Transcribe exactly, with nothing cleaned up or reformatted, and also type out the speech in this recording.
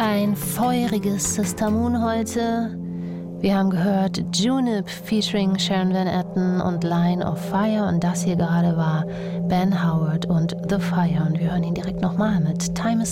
Ein feuriges Sister Moon heute. Wir haben gehört Junip featuring Sharon Van Etten und Line of Fire und das hier gerade war Ben Howard und The Fire und wir hören ihn direkt nochmal mit Time is